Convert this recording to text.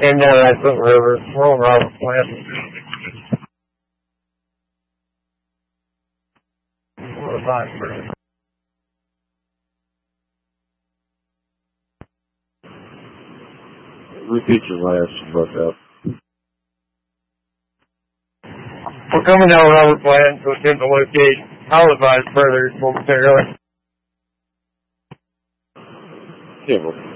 Came down Rackfoot River, rolling Robert Plant. What a fine bird. Repeat your last broke up. We're coming down Robert Plant to attempt to locate. I'll advise further momentarily. Yeah, well.